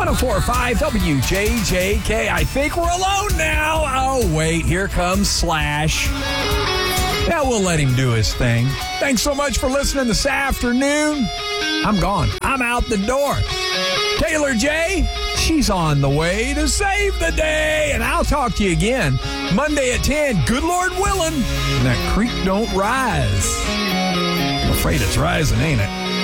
104.5 WJJK. I think we're alone now. Oh, wait, here comes Slash. Yeah, we'll let him do his thing. Thanks so much for listening this afternoon. I'm gone. I'm out the door. Taylor J., she's on the way to save the day. And I'll talk to you again Monday at 10. Good Lord willing. And that creek don't rise. I'm afraid it's rising, ain't it?